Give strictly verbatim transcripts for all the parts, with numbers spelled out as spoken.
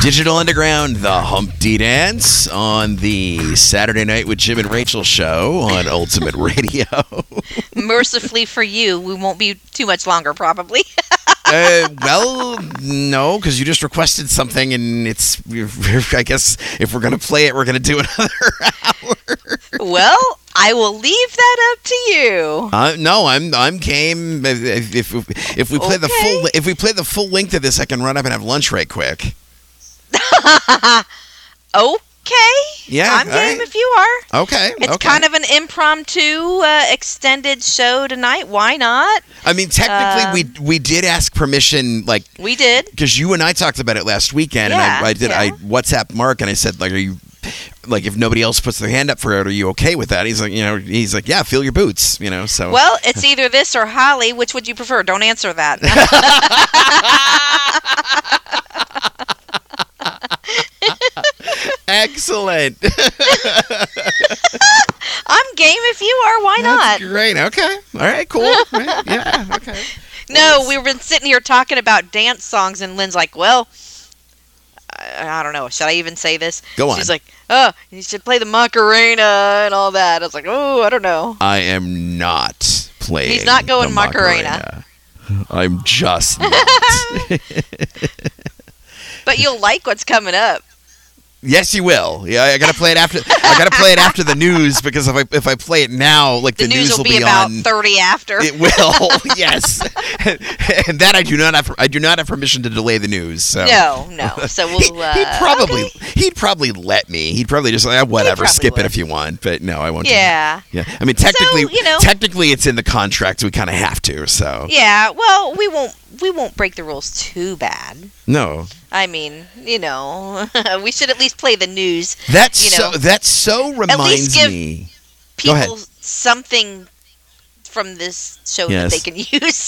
Digital Underground, the Humpty Dance on the Saturday Night with Jim and Rachel show on Ultimate Radio. Mercifully for you, we won't be too much longer, probably. uh, well, no, because you just requested something, and it's, I guess, if we're going to play it, we're going to do another hour. Well, I will leave that up to you. Uh, no, I'm I'm game. If if, if we play okay. the full if we play the full length of this, I can run up and have lunch right quick. Okay. Yeah, I'm game right. if you are. Okay. It's okay. kind of an impromptu uh, extended show tonight. Why not? I mean, technically, um, we we did ask permission, like we did, because you and I talked about it last weekend, yeah, and I, I did. Yeah. I WhatsApped Mark and I said, like, are you? Like, if nobody else puts their hand up for it, are you okay with that? He's like, you know, he's like, yeah, feel your boots, you know. So well, it's either this or Holly. Which would you prefer? Don't answer that. Excellent. I'm game if you are. Why That's not? Great. Okay. All right. Cool. Right. Yeah. Okay. No, well, we've been sitting here talking about dance songs, and Lynn's like, well, I, I don't know. Should I even say this? Go on. She's like, oh, you should play the Macarena and all that. I was like, oh, I don't know. I am not playing. He's not going the Macarena. Macarena. I'm just not. But you'll like what's coming up. Yes, you will. Yeah, I gotta play it after. I gotta play it after the news, because if I if I play it now, like the, the news, news will be, be about on thirty after. It will. Yes, and that I do not have. I do not have permission to delay the news. So. No, no. So we'll. he, uh, he'd probably okay. he'd probably let me. He'd probably just like, whatever, skip would. it if you want. But no, I won't. Yeah. Yeah. I mean, technically, so, you know, technically, it's in the contract. So we kind of have to. So. Yeah. Well, we won't. We won't break the rules too bad. No. I mean, you know, we should at least play the news. That's you know, so. That so reminds at least give me. people something from this show yes. that they can use.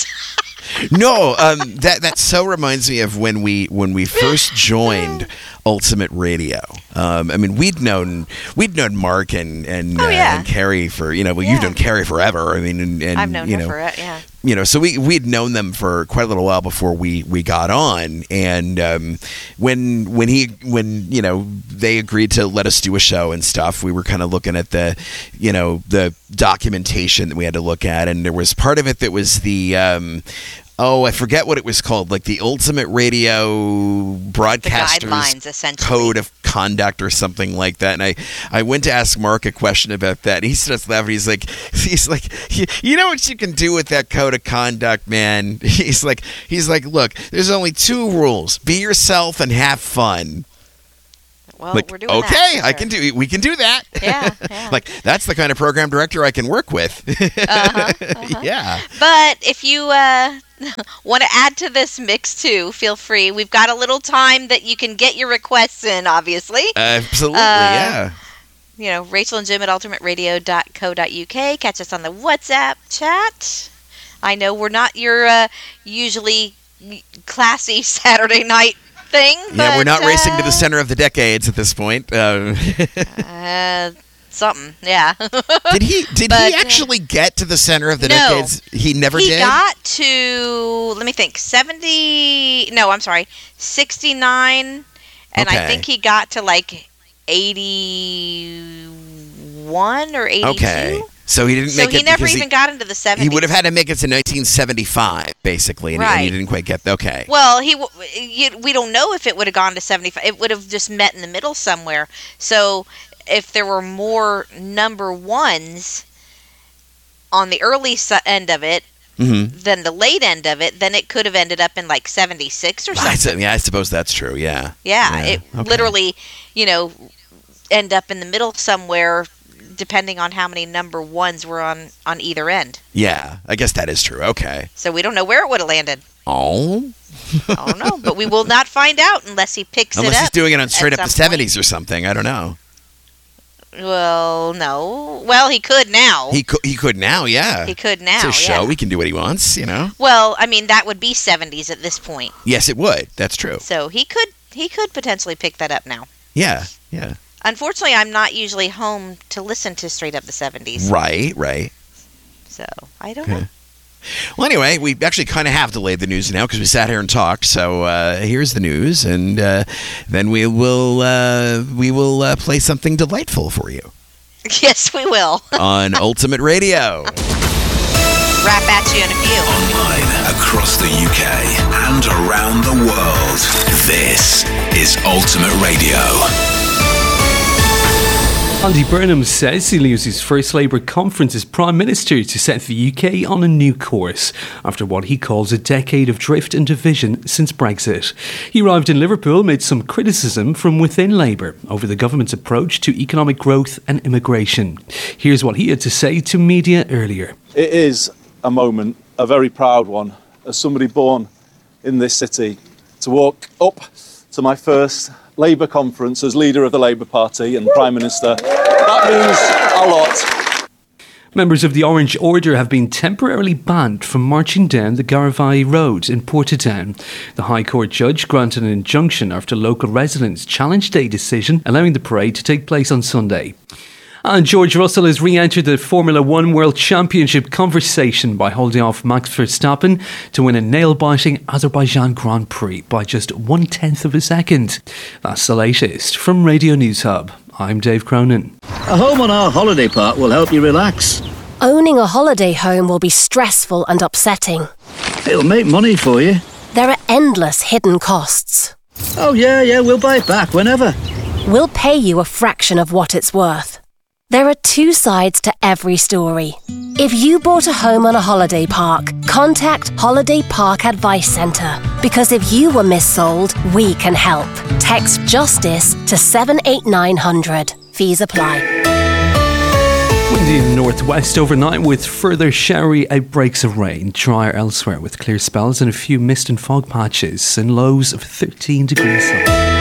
No, um, that that so reminds me of when we when we first joined Ultimate Radio. Um, I mean, we'd known we'd known Mark and and, oh, uh, yeah. and Carrie for you know well yeah. you've known Carrie forever. I mean, and, and I've known you her know, for it. Yeah. You know, so we we'd known them for quite a little while before we, we got on, and um, when when he when you know they agreed to let us do a show and stuff, we were kind of looking at the you know the documentation that we had to look at, and there was part of it that was the um, oh I forget what it was called, like the Ultimate Radio Broadcasters Code of Conduct or something like that, and I, I went to ask Mark a question about that, and he starts laughing. He's like he's like you know what you can do with that code of conduct, man. He's like he's like look, there's only two rules: be yourself and have fun. Well, like, we're doing okay, that. Sure. I can do. We can do that. Yeah, yeah. Like that's the kind of program director I can work with. uh-huh, uh-huh. Yeah. But if you uh, want to add to this mix too, feel free. We've got a little time that you can get your requests in. Obviously. Absolutely. Uh, yeah. You know, Rachel and Jim at ultimate radio dot co dot uk. Catch us on the WhatsApp chat. I know we're not your uh, usually classy Saturday night thing. Yeah, but, we're not uh, racing to the center of the decades at this point. Uh, uh, something, yeah. did he? Did but, he actually get to the center of the no, decades? He never he did. He got to. Let me think. Seventy. No, I'm sorry. Sixty-nine, and okay. I think he got to like eighty-one or eighty-two. Okay. So he didn't so make he it. never because even he, got into the seventies. He would have had to make it to nineteen seventy-five, basically, and, right. and he didn't quite get. Okay. Well, he you, we don't know if it would have gone to seventy-five. It would have just met in the middle somewhere. So if there were more number ones on the early end of it mm-hmm. than the late end of it, then it could have ended up in like seventy-six or something. Yeah, I suppose that's true. Yeah. Yeah, yeah. it okay. literally, you know, end up in the middle somewhere, depending on how many number ones were on, on either end. Yeah, I guess that is true. Okay. So we don't know where it would have landed. Oh. I don't know, but we will not find out unless he picks unless it up. Unless he's doing it on straight up the seventies point. or something. I don't know. Well, no. Well, he could now. He could. He could now. Yeah. He could now. It's a show. Yeah. He can do what he wants. You know. Well, I mean, that would be seventies at this point. Yes, it would. That's true. So he could. He could potentially pick that up now. Yeah. Yeah. Unfortunately, I'm not usually home to listen to straight up the seventies. Right. Right. So I don't know. Well, anyway, we actually kind of have delayed the news now because we sat here and talked. So uh, here's the news, and uh, then we will uh, we will uh, play something delightful for you. Yes, we will. On Ultimate Radio. Wrap at you in a few. Online, across the U K, and around the world. This is Ultimate Radio. Andy Burnham says he'll use his first Labour conference as Prime Minister to set the U K on a new course after what he calls a decade of drift and division since Brexit. He arrived in Liverpool amid some criticism from within Labour over the government's approach to economic growth and immigration. Here's what he had to say to media earlier. It is a moment, a very proud one, as somebody born in this city, to walk up to my first Labour conference as leader of the Labour Party and Prime Minister. That means a lot. Members of the Orange Order have been temporarily banned from marching down the Garvey Road in Portadown. The High Court judge granted an injunction after local residents challenged a decision allowing the parade to take place on Sunday. And George Russell has re-entered the Formula One World Championship conversation by holding off Max Verstappen to win a nail-biting Azerbaijan Grand Prix by just one-tenth of a second. That's the latest from Radio News Hub. I'm Dave Cronin. A home on our holiday park will help you relax. Owning a holiday home will be stressful and upsetting. It'll make money for you. There are endless hidden costs. Oh yeah, yeah, we'll buy it back whenever. We'll pay you a fraction of what it's worth. There are two sides to every story. If you bought a home on a holiday park, contact Holiday Park Advice Centre. Because if you were missold, we can help. Text JUSTICE to seven eight nine hundred. Fees apply. Windy in the northwest overnight with further showery outbreaks of rain. Drier elsewhere with clear spells and a few mist and fog patches and lows of thirteen degrees Celsius.